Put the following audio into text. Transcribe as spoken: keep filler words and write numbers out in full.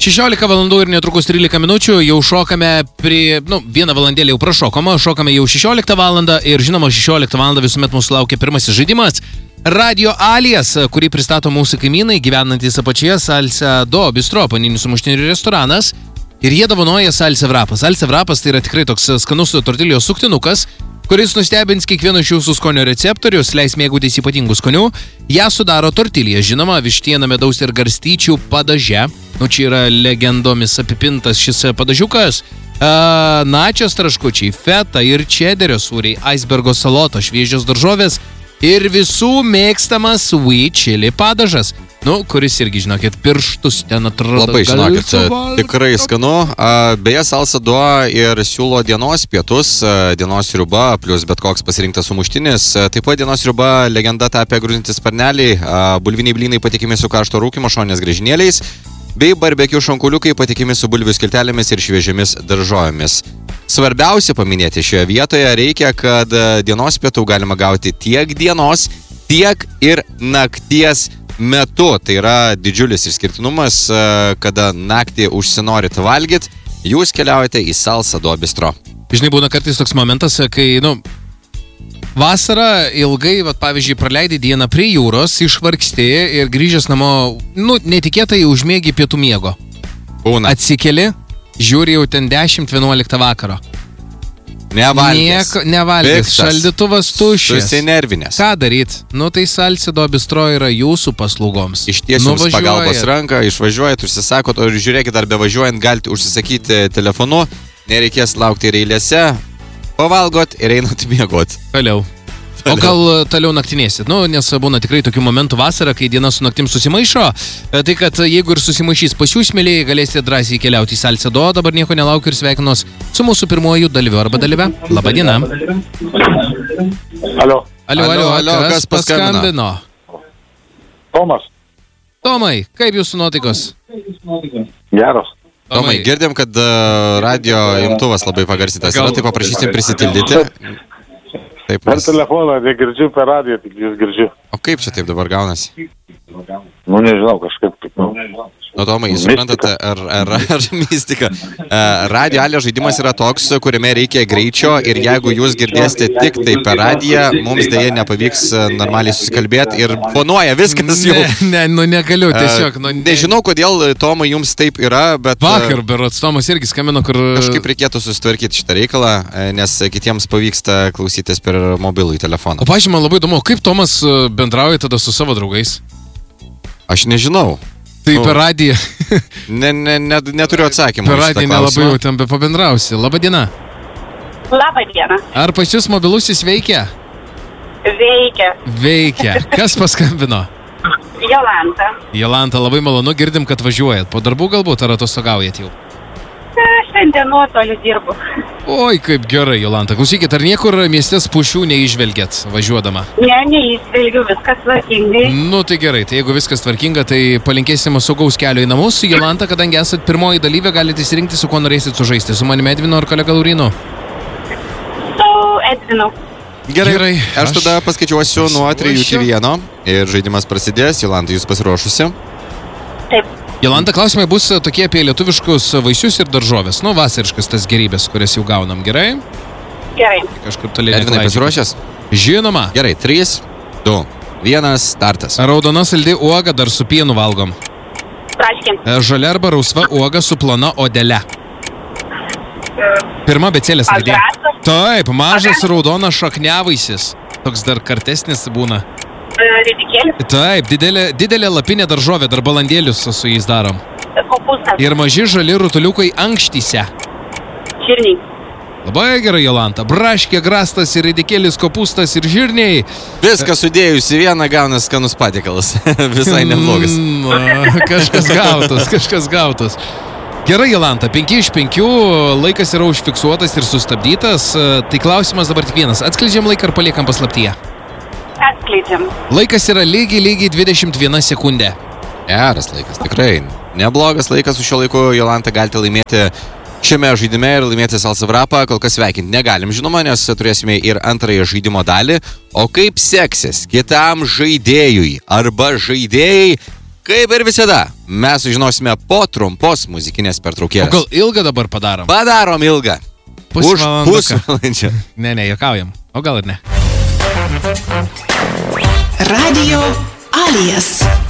šešiolika valandų ir netrukus trylika minučių, jau šokame prie, nu, vieną valandėlį jau prašokama, šokame jau šešioliktą valandą ir žinoma, šešioliktą valandą visuomet mūsų laukia pirmasis žaidimas. Radio Alias, kurį pristato mūsų kaimynai, gyvenantys apačioje Salsa Do Bistro, paninių sumuštinių restoranas. Ir jie dovanoja Salsa Wrapas. Salsa Wrapas tai yra tikrai toks skanus tortilijos suktinukas, kuris nustebins kiekvieno iš jūsų skonio receptorius, leis mėgautis ypatingų skonių. Ja sudaro tortilija, žinoma, vištiena, medaus ir garstyčių padaže. Nu, čia yra legendomis apipintas šis padažiukas. Uh, načios traškučiai, feta ir čederio sūriai, icebergo saloto, šviežios daržovės ir visų mėgstamas sweet chili padažas. Nu, kuris irgi, žinokit, pirštus ten atrodo. Labai, žinokit, tikrai skanu. Beje, Salsa Do ir siūlo dienos pietus, dienos sriuba, plus bet koks pasirinktas sumuštinis. Taip pat dienos sriuba legenda tapę grūdinti sparneliai, bulviniai blynai patikimi su karšto rūkymo šonės griežinėliais, bei barbekių šonkuliukai patikimi su bulvių skiltelėmis ir šviežiamis daržovėmis. Svarbiausia paminėti šioje vietoje reikia, kad dienos pietų galima gauti tiek dienos, tiek ir nakties metu. Tai yra didžiulis išskirtinumas, kada naktį užsinorit valgyt, jūs keliaujate į Salsa Do Bistro. Žinai, būna kartais toks momentas, kai, nu, vasarą ilgai, vat, pavyzdžiui, praleidai dieną prie jūros, išvargsti ir grįžęs namo, nu, netikėtai užmėgi pietų miego. Būna. Atsikeli, žiūri jau ten dešimt vienuoliktą vakaro. Nevalgęs. Nieko, nevalgęs. Šaldytuvas tuščias. Susinervinęs. Ką daryt? Nu, tai Salsa Do Bistro yra jūsų paslaugoms. Išties jums pagalbos ranką, išvažiuojat, užsisakot, o žiūrėkit, ar bevažiuojant galite užsisakyti telefonu, nereikės laukti ir eilėse, pavalgot ir einat miegot. Toliau. O gal toliau naktinėsit? Nu, nes būna tikrai tokių momentų vasarą, kai diena su naktim susimaišo. Tai kad jeigu ir susimaišys pas jūs, mėlyje, galėsite drąsiai keliauti į Salsa Do. Dabar nieko nelaukiu ir sveikinuos su mūsų pirmuoju dalyviu arba dalyve. Labą dieną. Alio. Alio, alio, alio. Kas paskambino? Tomas. Tomai, kaip jūsų nuotaikos? Geras. Tomai, girdim, kad uh, radio imtuvas labai pagarsytas. Gal tai paprašysim prisitildyti. Taip, per nes... telefoną negirdžiu, per radiją tik jūs girdžiu. O kaip čia taip dabar gaunasi? Nu, nežinau, kažkaip taip. Nu, nu Tomai, suprantate, ar, ar, ar mistika. Radio Alias žaidimas yra toks, kuriame reikia greičio ir jeigu jūs girdėsite tik tai per radiją, mums dėja nepavyks normaliai susikalbėti ir fonuoja viskas jau. Ne, ne, nu negaliu, tiesiog. Nu, ne. Nežinau, kodėl, Tomai, jums taip yra, bet... Vakar, berods, Tomas irgi skambino, kur... Kažkaip reikėtų susitvarkyti šitą reikalą, nes kitiems pavyksta klausytis per mobilų telefoną. O pažiūrėjau, man labai įdomu, kaip Tomas bendrauja tada su savo draugais? Aš nežinau. Tai per radiją. ne, ne, ne, neturiu atsakymą. Per radiją nelabai jau ten be pabendrausi. Labą dieną. Labą dieną. Ar pas jūs mobilusis veikia? Veikia. Veikia. Kas paskambino? Jolanta. Jolanta, labai malonu, girdim, kad važiuojat. Po darbų galbūt ar atostogaujat jau? Šiandien nuotoliu dirbu. Oi, kaip gerai, Jolanta. Klausykit, ar niekur mieste spūšių neižvelgėt važiuodama? Ne, neįžvelgiu, viskas tvarkingai. Nu, tai gerai, tai jeigu viskas tvarkinga, tai palinkėsim saugaus kelio į namus. Jolanta, kadangi esat pirmoji dalyvė, galite įsirinkti, su kuo norėsit sužaisti. Su manimi Edvinu ar kolega Laurinu? Su Edvinu. Gerai, gerai. Aš, aš tada paskaičiuosiu nuo trijų iki vieno ir žaidimas prasidės. Jolanta, jūs pasiruošusi? Taip. Jolanta, klausimai bus tokie apie lietuviškus vaisius ir daržovės. Nu, vasariškas tas gerybės, kurias jau gaunam. Gerai? Gerai. Kažkur toliai. Edvinai, pasiruošęs? Žinoma. Gerai, trys, du, vienas, startas. Raudona saldi uoga dar su pienu valgom. Braškė. Žalia arba rausva uoga su plona odele. Pirma abėcėlės raidė. Taip, mažas raudonas šakniavaisis. Toks dar kartesnis būna. Ridikėlis. Taip, didelė, didelė lapinė daržovė, dar balandėlius su jais darom. Kopūstas. Ir maži žali rutuliukai ankštyse. Žirniai. Labai gerai, Jolanta. Braškė, grastas ir ridikėlis, kopūstas ir žirniai. Viską sudėjus į vieną gaunas skanus patiekalas. Visai neblogas. Mm, kažkas gautas, kažkas gautas. Gerai, Jolanta, penki iš penkių, laikas yra užfiksuotas ir sustabdytas. Tai klausimas dabar tik vienas. Atskleidžiam laiką ar paliekam paslaptyje? Atskleidžiam. Laikas yra lygiai, lygiai dvidešimt viena sekundė. Geras laikas, tikrai. Neblogas laikas, su šiuo laiku, Jolanta, galite laimėti šiame žaidime ir laimėti Salsa Wrapą. Kol kas sveikinti negalim, žinoma, nes turėsime ir antrąją žaidimo dalį. O kaip seksis kitam žaidėjui arba žaidėjai, Kaip ir visada, mes sužinosime po trumpos muzikinės O pertraukėlės. gal ilgą dabar padarom? Padarom ilgą. Už Pusvalanduką. pusvalandžio. Ne, ne, juokaujam. O gal ir ne. Radio Alias.